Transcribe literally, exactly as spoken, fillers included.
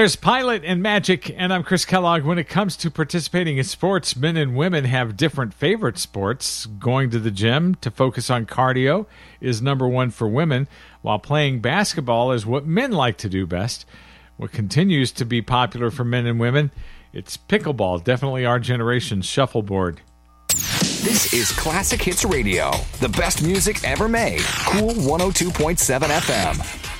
There's Pilot and Magic, and I'm Chris Kellogg. When it comes to participating in sports, men and women have different favorite sports. Going to the gym to focus on cardio is number one for women, while playing basketball is what men like to do best. What continues to be popular for men and women, it's pickleball, definitely our generation's shuffleboard. This is Classic Hits Radio, the best music ever made. Cool one oh two point seven F M.